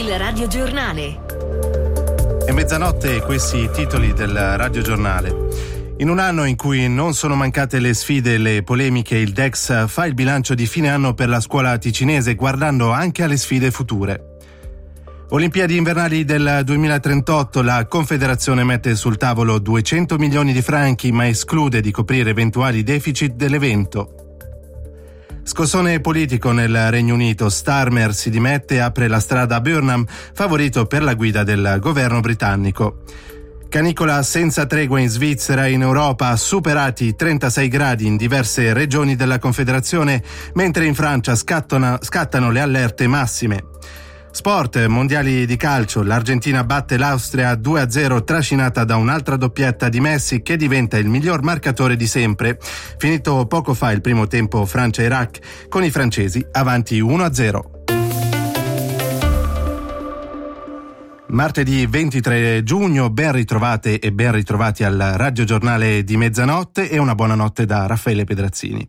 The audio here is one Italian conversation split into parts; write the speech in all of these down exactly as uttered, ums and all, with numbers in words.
Il radiogiornale. È mezzanotte, questi i titoli del radiogiornale. In un anno in cui non sono mancate le sfide e le polemiche, il D E X fa il bilancio di fine anno per la scuola ticinese, guardando anche alle sfide future. Olimpiadi invernali del duemilatrentotto, la Confederazione mette sul tavolo duecento milioni di franchi, ma esclude di coprire eventuali deficit dell'evento. Scossone politico nel Regno Unito, Starmer si dimette e apre la strada a Burnham, favorito per la guida del governo britannico. Canicola senza tregua in Svizzera e in Europa, superati trentasei gradi in diverse regioni della Confederazione, mentre in Francia scattano, scattano le allerte massime. Sport, mondiali di calcio, l'Argentina batte l'Austria due a zero, trascinata da un'altra doppietta di Messi che diventa il miglior marcatore di sempre. Finito poco fa il primo tempo Francia-Iraq, con i francesi avanti uno a zero. Martedì ventitré giugno, ben ritrovate e ben ritrovati al radiogiornale di mezzanotte e una buonanotte da Raffaele Pedrazzini.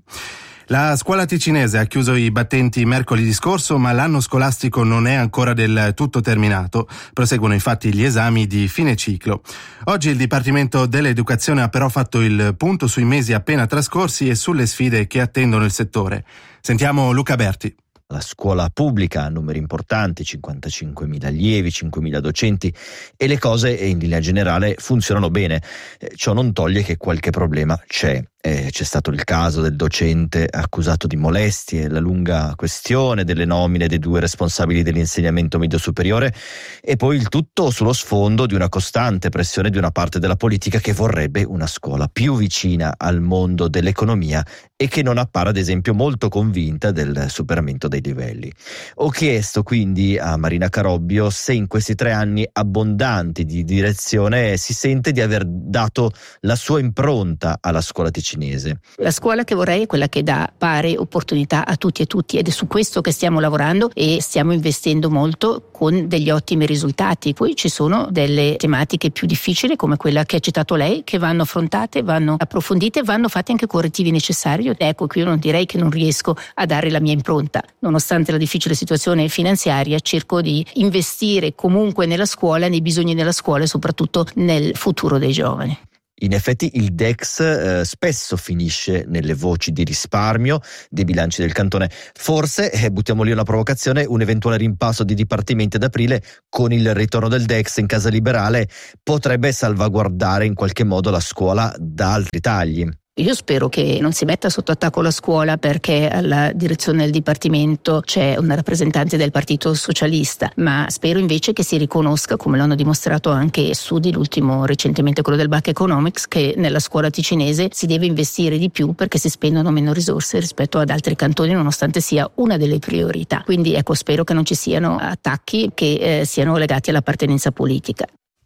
La scuola ticinese ha chiuso i battenti mercoledì scorso, ma l'anno scolastico non è ancora del tutto terminato. Proseguono infatti gli esami di fine ciclo. Oggi il Dipartimento dell'Educazione ha però fatto il punto sui mesi appena trascorsi e sulle sfide che attendono il settore. Sentiamo Luca Berti. La scuola pubblica ha numeri importanti, cinquantacinquemila allievi, cinquemila docenti e le cose in linea generale funzionano bene. Eh, ciò non toglie che qualche problema c'è. Eh, c'è stato il caso del docente accusato di molestie, la lunga questione delle nomine dei due responsabili dell'insegnamento medio superiore e poi il tutto sullo sfondo di una costante pressione di una parte della politica che vorrebbe una scuola più vicina al mondo dell'economia e che non appare ad esempio molto convinta del superamento dei livelli. Ho chiesto quindi a Marina Carobbio se in questi tre anni abbondanti di direzione si sente di aver dato la sua impronta alla scuola ticinese. La scuola che vorrei è quella che dà pari opportunità a tutti e tutti ed è su questo che stiamo lavorando e stiamo investendo molto con degli ottimi risultati. Poi ci sono delle tematiche più difficili come quella che ha citato lei che vanno affrontate, vanno approfondite, vanno fatti anche correttivi necessari. Ecco, qui io non direi che non riesco a dare la mia impronta. Nonostante la difficile situazione finanziaria cerco di investire comunque nella scuola, nei bisogni della scuola e soprattutto nel futuro dei giovani. In effetti il D E X eh, spesso finisce nelle voci di risparmio dei bilanci del cantone. Forse, eh, buttiamo lì una provocazione, un eventuale rimpasso di dipartimenti ad aprile con il ritorno del D E X in casa liberale potrebbe salvaguardare in qualche modo la scuola da altri tagli. Io spero che non si metta sotto attacco la scuola perché alla direzione del dipartimento c'è una rappresentante del Partito Socialista, ma spero invece che si riconosca, come l'hanno dimostrato anche studi, l'ultimo recentemente quello del B A C Economics, che nella scuola ticinese si deve investire di più perché si spendono meno risorse rispetto ad altri cantoni nonostante sia una delle priorità. Quindi ecco, spero che non ci siano attacchi che eh, siano legati all'appartenenza politica.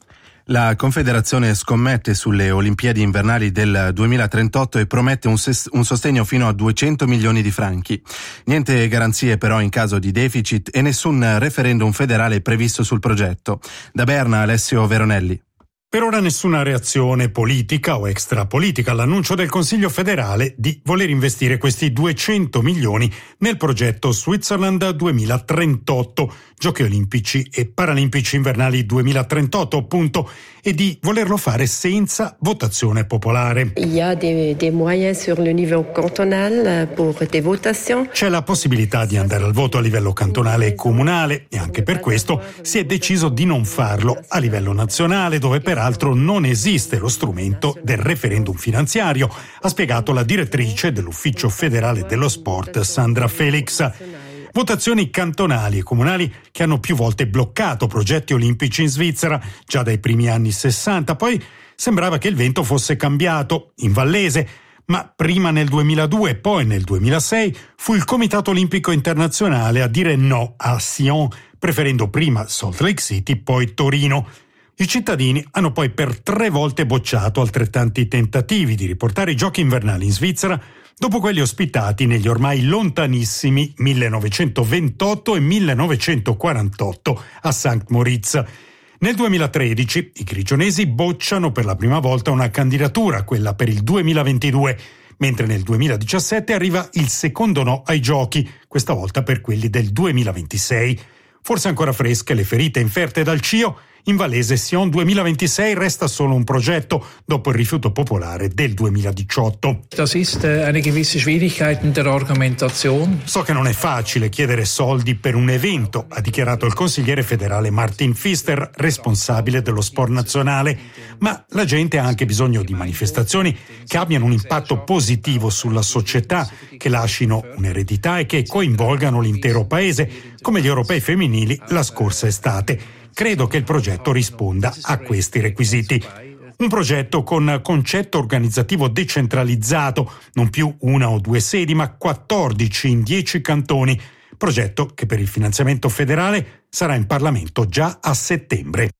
La Confederazione scommette sulle Olimpiadi invernali del duemilatrentotto e promette un, ses- un sostegno fino a duecento milioni di franchi. Niente garanzie però in caso di deficit e nessun referendum federale previsto sul progetto. Da Berna, Alessio Veronelli. Per ora nessuna reazione politica o extrapolitica all'annuncio del Consiglio federale di voler investire questi duecento milioni nel progetto Switzerland duemilatrentotto, Giochi olimpici e paralimpici invernali duemilatrentotto appunto, e di volerlo fare senza votazione popolare. Il y a des, des moyens sur le niveau cantonal pour des votations. C'è la possibilità di andare al voto a livello cantonale e comunale e anche per questo si è deciso di non farlo a livello nazionale, dove peraltro non esiste lo strumento del referendum finanziario, ha spiegato la direttrice dell'Ufficio federale dello sport Sandra Felix. Votazioni cantonali e comunali che hanno più volte bloccato progetti olimpici in Svizzera già dai primi anni sessanta, poi sembrava che il vento fosse cambiato in Vallese, ma prima nel duemiladue e poi nel duemilasei fu il Comitato Olimpico Internazionale a dire no a Sion, preferendo prima Salt Lake City, poi Torino. I cittadini hanno poi per tre volte bocciato altrettanti tentativi di riportare i giochi invernali in Svizzera dopo quelli ospitati negli ormai lontanissimi millenovecentoventotto e millenovecentoquarantotto a Sankt Moritz. Nel duemilatredici i grigionesi bocciano per la prima volta una candidatura, quella per il duemilaventidue, mentre nel duemiladiciassette arriva il secondo no ai giochi, questa volta per quelli del duemilaventisei. Forse ancora fresche le ferite inferte dal C I O, in Vallese Sion duemilaventisei resta solo un progetto dopo il rifiuto popolare del duemiladiciotto. Das ist eine gewisse Schwierigkeit in der Argumentation. So che non è facile chiedere soldi per un evento, ha dichiarato il consigliere federale Martin Pfister, responsabile dello sport nazionale, ma la gente ha anche bisogno di manifestazioni che abbiano un impatto positivo sulla società, che lascino un'eredità e che coinvolgano l'intero paese, come gli europei femminili la scorsa estate. Credo che il progetto risponda a questi requisiti. Un progetto con concetto organizzativo decentralizzato, non più una o due sedi, ma quattordici in dieci cantoni. Progetto che per il finanziamento federale sarà in Parlamento già a settembre.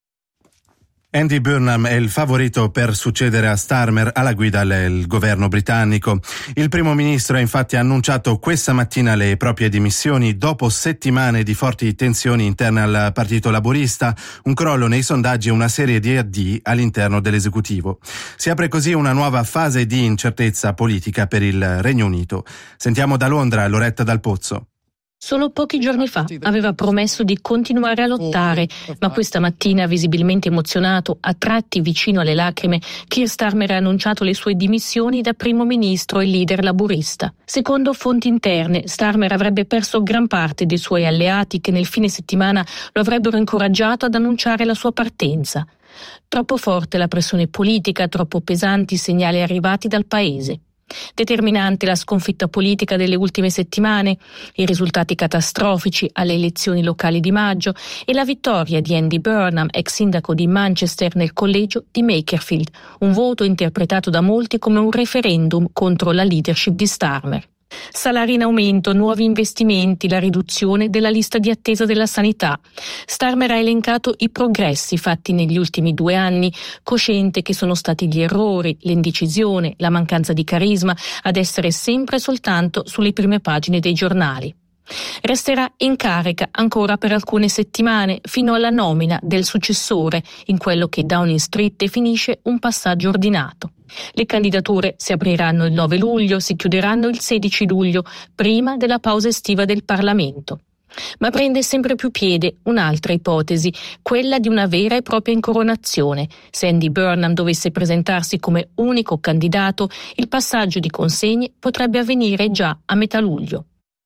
Andy Burnham è il favorito per succedere a Starmer alla guida del governo britannico. Il primo ministro ha infatti annunciato questa mattina le proprie dimissioni dopo settimane di forti tensioni interne al Partito Laburista, un crollo nei sondaggi e una serie di addii all'interno dell'esecutivo. Si apre così una nuova fase di incertezza politica per il Regno Unito. Sentiamo da Londra Loretta Dal Pozzo. Solo pochi giorni fa aveva promesso di continuare a lottare, ma questa mattina, visibilmente emozionato, a tratti vicino alle lacrime, Keir Starmer ha annunciato le sue dimissioni da primo ministro e leader laburista. Secondo fonti interne, Starmer avrebbe perso gran parte dei suoi alleati che nel fine settimana lo avrebbero incoraggiato ad annunciare la sua partenza. Troppo forte la pressione politica, troppo pesanti i segnali arrivati dal paese. Determinante la sconfitta politica delle ultime settimane, i risultati catastrofici alle elezioni locali di maggio e la vittoria di Andy Burnham, ex sindaco di Manchester, nel collegio di Makerfield, un voto interpretato da molti come un referendum contro la leadership di Starmer. Salari in aumento, nuovi investimenti, la riduzione della lista di attesa della sanità. Starmer ha elencato i progressi fatti negli ultimi due anni, cosciente che sono stati gli errori, l'indecisione, la mancanza di carisma ad essere sempre soltanto sulle prime pagine dei giornali. Resterà in carica ancora per alcune settimane fino alla nomina del successore in quello che Downing Street definisce un passaggio ordinato. Le candidature si apriranno il nove luglio, si chiuderanno il sedici luglio, prima della pausa estiva del Parlamento. Ma prende sempre più piede un'altra ipotesi, quella di una vera e propria incoronazione. Se Andy Burnham dovesse presentarsi come unico candidato, il passaggio di consegne potrebbe avvenire già a metà luglio.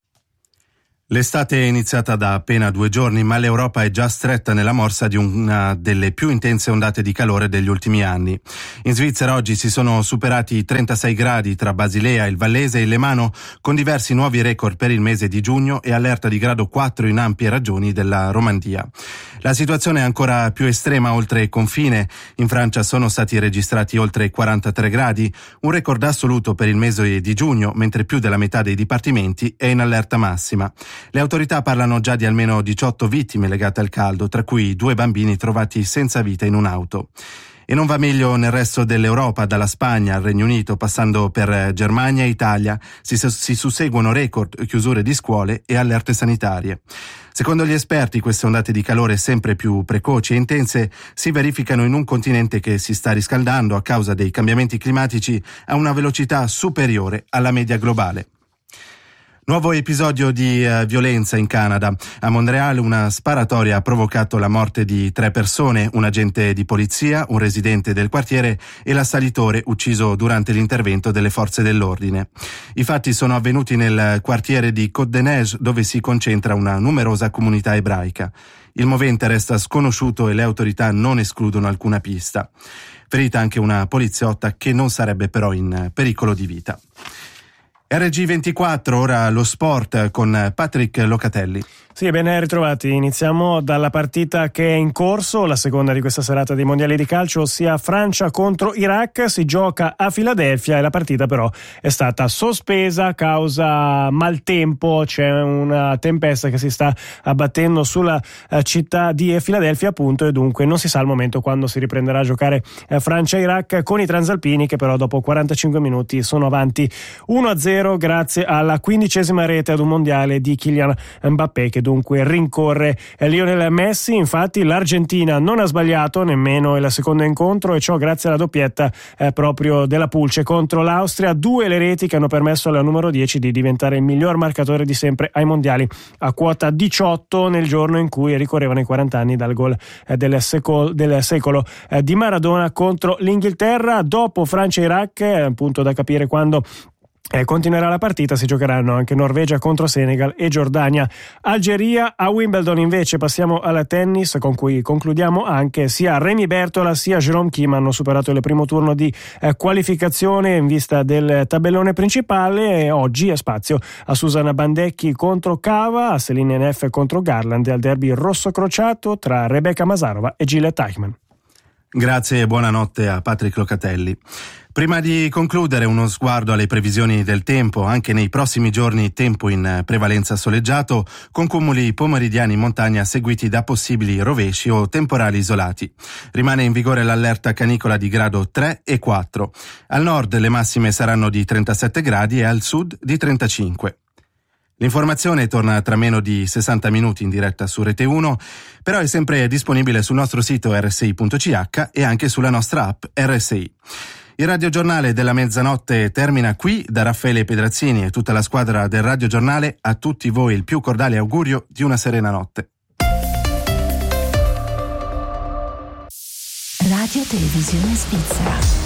L'estate è iniziata da appena due giorni, ma l'Europa è già stretta nella morsa di una delle più intense ondate di calore degli ultimi anni. In Svizzera oggi si sono superati i trentasei gradi tra Basilea, il Vallese e Lemano, con diversi nuovi record per il mese di giugno e allerta di grado quattro in ampie regioni della Romandia. La situazione è ancora più estrema oltre confine. In Francia sono stati registrati oltre quarantatré gradi, un record assoluto per il mese di giugno, mentre più della metà dei dipartimenti è in allerta massima. Le autorità parlano già di almeno diciotto vittime legate al caldo, tra cui due bambini trovati senza vita in un'auto. E non va meglio nel resto dell'Europa, dalla Spagna al Regno Unito, passando per Germania e Italia, si, si susseguono record, chiusure di scuole e allerte sanitarie. Secondo gli esperti, queste ondate di calore sempre più precoci e intense si verificano in un continente che si sta riscaldando a causa dei cambiamenti climatici a una velocità superiore alla media globale. Nuovo episodio di uh, violenza in Canada. A Montreal una sparatoria ha provocato la morte di tre persone, un agente di polizia, un residente del quartiere e l'assalitore ucciso durante l'intervento delle forze dell'ordine. I fatti sono avvenuti nel quartiere di Côte-des-Neiges, dove si concentra una numerosa comunità ebraica. Il movente resta sconosciuto e le autorità non escludono alcuna pista. Ferita anche una poliziotta che non sarebbe però in pericolo di vita. R G ventiquattro, ora lo sport con Patrick Locatelli. Sì, ben ritrovati. Iniziamo dalla partita che è in corso, la seconda di questa serata dei mondiali di calcio, ossia Francia contro Iraq. Si gioca a Filadelfia e la partita però è stata sospesa a causa maltempo. C'è una tempesta che si sta abbattendo sulla eh, città di Filadelfia, appunto, e dunque non si sa al momento quando si riprenderà a giocare eh, Francia-Iraq, con i transalpini che però dopo quarantacinque minuti sono avanti uno a zero grazie alla quindicesima rete ad un mondiale di Kylian Mbappé, che dunque rincorre Lionel Messi. Infatti l'Argentina non ha sbagliato nemmeno il secondo incontro, e ciò grazie alla doppietta eh, proprio della Pulce contro l'Austria. Due le reti che hanno permesso alla numero dieci di diventare il miglior marcatore di sempre ai mondiali, a quota diciotto nel giorno in cui ricorrevano i quaranta anni dal gol eh, del, secolo, del secolo eh, di Maradona contro l'Inghilterra. Dopo Francia e Iraq, è un punto da capire quando Eh, continuerà la partita, si giocheranno anche Norvegia contro Senegal e Giordania Algeria. A Wimbledon invece passiamo al tennis, con cui concludiamo anche. Sia Remy Bertola sia Jerome Kim hanno superato il primo turno di eh, qualificazione in vista del tabellone principale, e oggi è spazio a Susanna Bandecchi contro Cava, a Celine Neff contro Garland e al derby rosso crociato tra Rebecca Masarova e Jille Teichmann. Grazie e buonanotte a Patrick Locatelli. Prima di concludere, uno sguardo alle previsioni del tempo. Anche nei prossimi giorni tempo in prevalenza soleggiato, con cumuli pomeridiani in montagna seguiti da possibili rovesci o temporali isolati. Rimane in vigore l'allerta canicola di grado tre e quattro. Al nord le massime saranno di trentasette gradi e al sud di trentacinque. L'informazione torna tra meno di sessanta minuti in diretta su Rete uno, però è sempre disponibile sul nostro sito erre sei punto ci acca e anche sulla nostra app erre sei. Il radiogiornale della mezzanotte termina qui. Da Raffaele Pedrazzini e tutta la squadra del radiogiornale, a tutti voi il più cordiale augurio di una serena notte. Radio Televisione Svizzera.